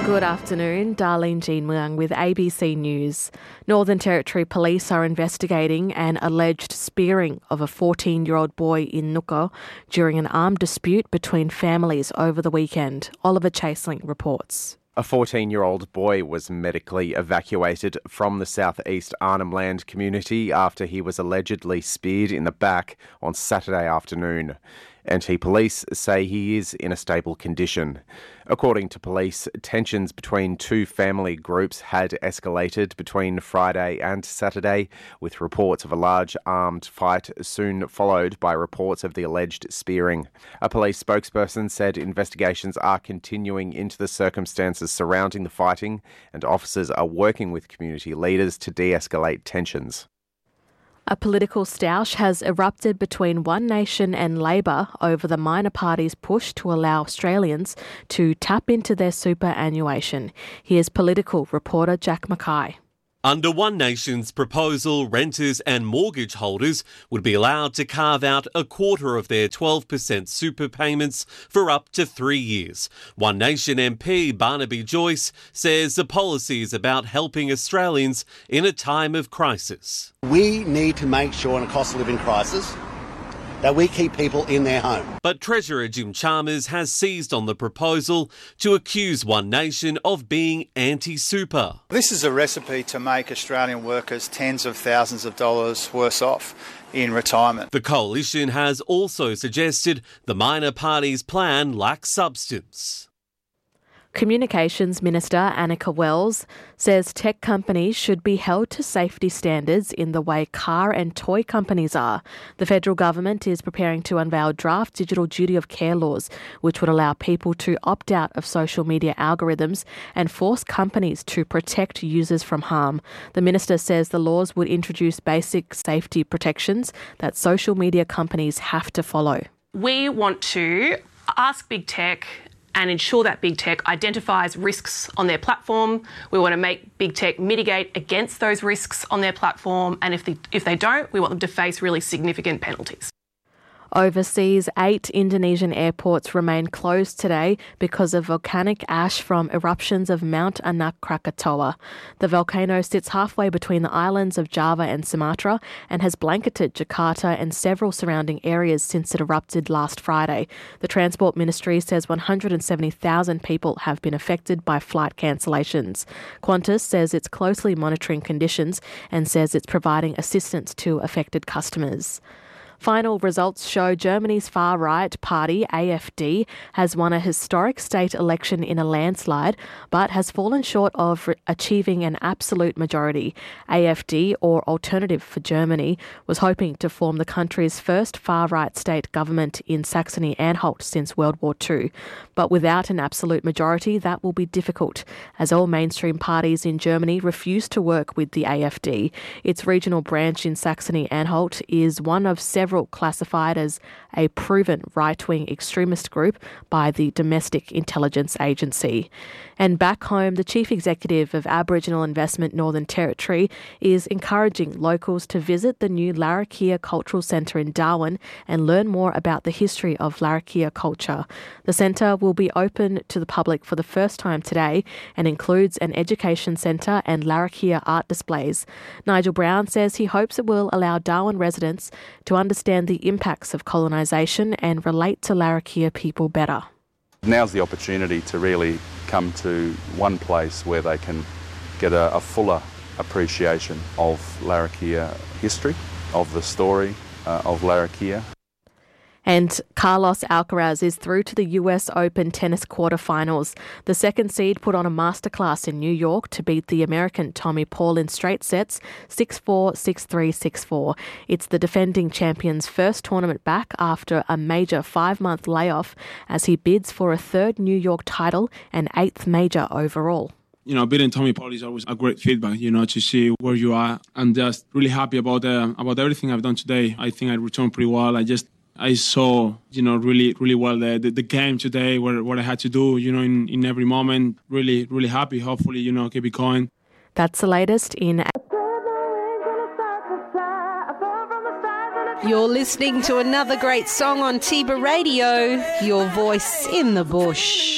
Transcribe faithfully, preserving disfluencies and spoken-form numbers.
Good afternoon, Darlene Jean Muang with A B C News. Northern Territory Police are investigating an alleged spearing of a fourteen-year-old boy in Nooka during an armed dispute between families over the weekend. Oliver Chaseling reports. A fourteen-year-old boy was medically evacuated from the southeast Arnhem Land community after he was allegedly speared in the back on Saturday afternoon. N T Police say he is in a stable condition. According to police, tensions between two family groups had escalated between Friday and Saturday, with reports of a large armed fight soon followed by reports of the alleged spearing. A police spokesperson said investigations are continuing into the circumstances surrounding the fighting, and officers are working with community leaders to de-escalate tensions. A political stoush has erupted between One Nation and Labor over the minor party's push to allow Australians to tap into their superannuation. Here's political reporter Jack Mackay. Under One Nation's proposal, renters and mortgage holders would be allowed to carve out a quarter of their twelve percent super payments for up to three years. One Nation M P Barnaby Joyce says the policy is about helping Australians in a time of crisis. We need to make sure in a cost of living crisis that we keep people in their home. But Treasurer Jim Chalmers has seized on the proposal to accuse One Nation of being anti-super. This is a recipe to make Australian workers tens of thousands of dollars worse off in retirement. The coalition has also suggested the minor party's plan lacks substance. Communications Minister Annika Wells says tech companies should be held to safety standards in the way car and toy companies are. The federal government is preparing to unveil draft digital duty of care laws, which would allow people to opt out of social media algorithms and force companies to protect users from harm. The minister says the laws would introduce basic safety protections that social media companies have to follow. We want to ask big tech and ensure that big tech identifies risks on their platform. We want to make big tech mitigate against those risks on their platform, and if they, if they don't, we want them to face really significant penalties. Overseas, eight Indonesian airports remain closed today because of volcanic ash from eruptions of Mount Anak Krakatoa. The volcano sits halfway between the islands of Java and Sumatra and has blanketed Jakarta and several surrounding areas since it erupted last Friday. The Transport Ministry says one hundred seventy thousand people have been affected by flight cancellations. Qantas says it's closely monitoring conditions and says it's providing assistance to affected customers. Final results show Germany's far-right party, A F D, has won a historic state election in a landslide, but has fallen short of re- achieving an absolute majority. A F D, or Alternative for Germany, was hoping to form the country's first far-right state government in Saxony-Anhalt since World War Two. But without an absolute majority, that will be difficult, as all mainstream parties in Germany refuse to work with the A F D. Its regional branch in Saxony-Anhalt is one of several classified as a proven right-wing extremist group by the Domestic Intelligence Agency. And back home, the Chief Executive of Aboriginal Investment Northern Territory is encouraging locals to visit the new Larrakia Cultural Centre in Darwin and learn more about the history of Larrakia culture. The centre will be open to the public for the first time today and includes an education centre and Larrakia art displays. Nigel Brown says he hopes it will allow Darwin residents to understand the impacts of colonisation and relate to Larrakia people better. Now's the opportunity to really come to one place where they can get a, a fuller appreciation of Larrakia history, of the story uh, of Larrakia. And Carlos Alcaraz is through to the U S Open tennis quarterfinals. The second seed put on a masterclass in New York to beat the American Tommy Paul in straight sets, six four, six three, six four. It's the defending champion's first tournament back after a major five-month layoff as he bids for a third New York title and eighth major overall. You know, beating Tommy Paul is always a great feedback, you know, to see where you are. I'm just really happy about uh, about everything I've done today. I think I returned pretty well. I just I saw, you know, really, really well the, the, the game today, what, what I had to do, you know, in, in every moment. Really, really happy. Hopefully, you know, keep it going. That's the latest in... You're listening to another great song on Tiba Radio, Your Voice in the Bush.